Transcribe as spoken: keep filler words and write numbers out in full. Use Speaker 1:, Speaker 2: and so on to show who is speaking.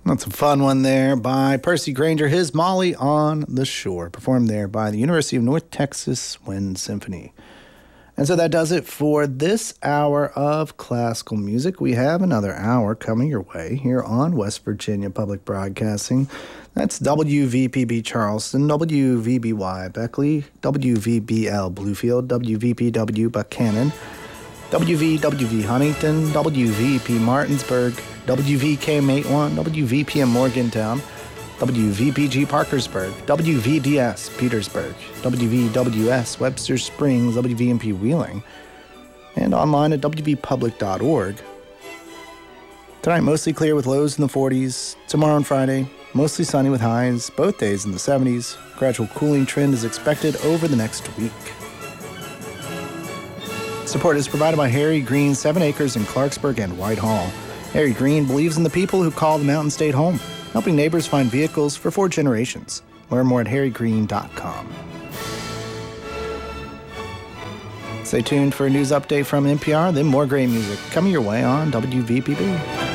Speaker 1: That's a fun one there by Percy Granger, his Molly on the Shore, performed there by the University of North Texas Wind Symphony. And so that does it for this hour of classical music. We have another hour coming your way here on West Virginia Public Broadcasting. That's W V P B Charleston, W V B Y Beckley, W V B L Bluefield, W V P W Buchanan, W V W V Huntington, W V P Martinsburg, W V K M eighty-one, W V P M Morgantown, W V P G Parkersburg, W V D S Petersburg, W V W S Webster Springs, W V M P Wheeling, and online at W V public dot org. Tonight, mostly clear with lows in the forties. Tomorrow and Friday, mostly sunny with highs, both days in the seventies. Gradual cooling trend is expected over the next week. Support is provided by Harry Green, seven acres in Clarksburg and Whitehall. Harry Green believes in the people who call the Mountain State home, helping neighbors find vehicles for four generations. Learn more at harry green dot com. Stay tuned for a news update from N P R, then more great music coming your way on W V P B.